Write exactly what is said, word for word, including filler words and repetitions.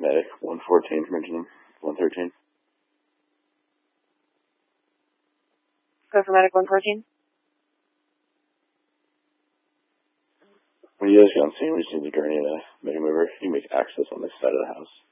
Medic, one fourteen from engine one thirteen. Go for Medic one fourteen. When you guys get on scene, we just need the gurney to make a mover. You can make access on this side of the house.